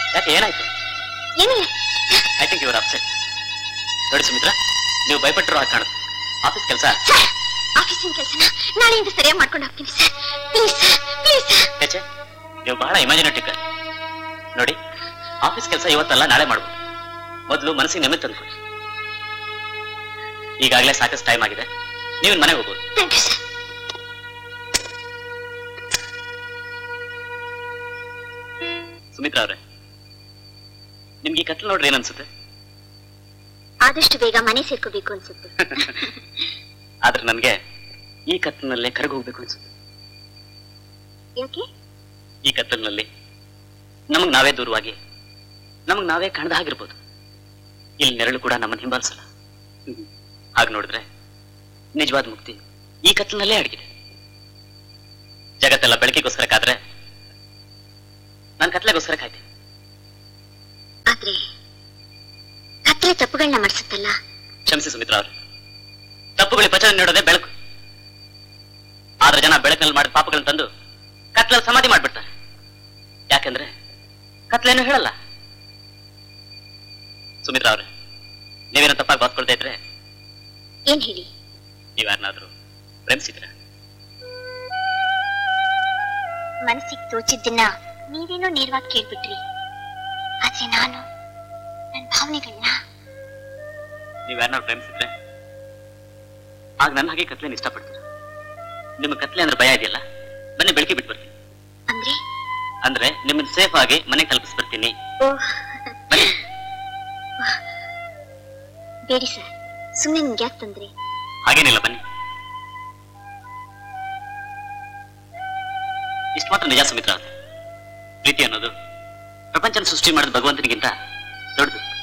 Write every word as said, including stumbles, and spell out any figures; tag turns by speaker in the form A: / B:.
A: ಯಾಕೆ ಏನಾಯ್ತು?
B: ಏನಿಲ್ಲ.
A: I think your upset. ನೋಡಿ ಸುಮಿತ್ರಾ, ನೀವು ಭಯಪಟ್ಟರು ಹಾಗೆ ಕಾಣುತ್ತೆ. ಆಫೀಸ್ ಕೆಲಸ
B: ಆಫೀಸಿನ ಕೆಲಸನ ನಾಳೆಯಿಂದ ಸರಿಯಾಗಿ ಮಾಡ್ಕೊಂಡು ಹೋಗ್ತೀನಿ ಸರ್. Please please.
A: ಹೆಚ್ಚೆ ನೀವು ಬಹಳ ಇಮ್ಯಾಜಿನೇಟಿವ್. ನೋಡಿ, ಆಫೀಸ್ ಕೆಲಸ ಇವತ್ತಲ್ಲ ನಾಳೆ ಮಾಡ್ಬೋದು. ಮೊದಲು ಮನಸ್ಸಿಗೆ ನೆಮ್ಮದಿ ತಂದ್ಕೊಳ್ಳಿ. ಈಗಾಗಲೇ ಸಾಕಷ್ಟು ಟೈಮ್ ಆಗಿದೆ, ನೀವು ಮನೆಗೆ ಹೋಗ್ಬೋದು.
B: Thank you sir.
A: ಸುಮಿತ್ರಾ ಅವರೇ, ನಿಮ್ಗೆ ಈ ಕತ್ಲು ನೋಡ್ರಿ ಏನನ್ಸುತ್ತೆ?
B: ಆದಷ್ಟು ಬೇಗ ಮನೆ ಸೇರ್ಕೋಬೇಕು ಅನ್ಸುತ್ತೆ.
A: ಆದ್ರೆ ನನ್ಗೆ ಈ ಕತ್ತಲಿನಲ್ಲೇ ಕರಗಿ ಹೋಗ್ಬೇಕು ಅನ್ಸುತ್ತೆ.
B: ಯಾಕೆ?
A: ಈ ಕತ್ತಲಿನಲ್ಲಿ ನಮಗ್ ನಾವೇ ದೂರವಾಗಿ ನಮಗ್ ನಾವೇ ಕಾಣದ ಹಾಗಿರ್ಬೋದು. ಇಲ್ಲಿ ನೆರಳು ಕೂಡ ನಮ್ಮನ್ನು ಹಿಂಬಾಲಿಸಲ್ಲ. ಹಾಗೆ ನೋಡಿದ್ರೆ ನಿಜವಾದ ಮುಕ್ತಿ ಈ ಕತ್ತಲಿನಲ್ಲೇ ಅಡಗಿದೆ. ಜಗತ್ತೆಲ್ಲ ಬೆಳಕಿಗೋಸ್ಕರ ಕಾದ್ರೆ ನಾನು ಕತ್ಲೆಗೋಸ್ಕರ ಕಾಯ್ತೀನಿ.
B: ಆದ್ರೆ ಕತ್ಲೆ ತಪ್ಪುಗಳನ್ನ ಮಾಡಿಸುತ್ತಲ್ಲ.
A: ಕ್ಷಮಿಸಿ ಸುಮಿತ್ರಾ ಅವರು, ತಪ್ಪುಗಳಿಗೆ ಪಚನ ನೀಡೋದೇ ಬೆಳಕು. ಆದ್ರೆ ಜನ ಬೆಳಕಿನಲ್ಲಿ ಮಾಡಿದ ಪಾಪಗಳನ್ನ ತಂದು ಕತ್ಲಲ್ಲಿ ಸಮಾಧಿ ಮಾಡ್ಬಿಡ್ತಾರೆ. ಯಾಕಂದ್ರೆ ಕತ್ಲೇನು ಹೇಳಲ್ಲ. ಸುಮಿತ್ರಾ ಅವ್ರೆ, ನೀವೇನೋ ತಪ್ಪಾಗಿ ಬಾಸ್ಕೊಳ್ತಾ ಇದ್ರೆ
B: ಏನ್ ಹೇಳಿ?
A: ನೀವ್ಯಾರನ್ನಾದ್ರೂ ಪ್ರೇಮಿಸಿದ್ರ?
B: ಮನಸ್ಸಿಗೆ ತೋಚಿದ್ದನ್ನ ನೀವೇನೋ ನೇರವಾಗಿ ಕೇಳ್ಬಿಟ್ರಿ. ಆದ್ರೆ ನಾನು ನನ್ನ ಭಾವನೆಗಳನ್ನ.
A: ನೀವ್ಯಾರನ್ನಾದ್ರು ಪ್ರೇಮಿಸಿದ್ರೆ ಆಗ ನನ್ನ ಹಾಗೆ ಕತ್ಲೇನ ಇಷ್ಟಪಡ್ತೀರ. ನಿಮ್ಮ ಕತ್ಲೆ ಅಂದ್ರೆ ಭಯ ಇದೆಯಲ್ಲ, ಬನ್ನಿ ಬೆಳಕಿ ಬಿಟ್ಟು ಬರ್ತೀನಿ.
B: ಅಂದ್ರೆ
A: ಅಂದ್ರೆ ನಿಮ್ಮನ್ನ ಸೇಫ್ ಆಗಿ ಮನೆ ತಲುಪಿಸ್ಬರ್ತೀನಿ.
B: ಬೇಡಿ ಸರ್, ಸುಮ್ಮನೆ ನಿಮ್ಗೆ ಯಾಕೆ ತಂದ್ರೆ?
A: ಹಾಗೇನಿಲ್ಲ, ಬನ್ನಿ. ಇಷ್ಟು ಮಾತ್ರ ನಿಜ ಸುಮಿತ್ರಾ, ಪ್ರೀತಿ ಅನ್ನೋದು ಪ್ರಪಂಚನ ಸೃಷ್ಟಿ ಮಾಡಿದ ಭಗವಂತನಿಗಿಂತ ದೊಡ್ಡದು.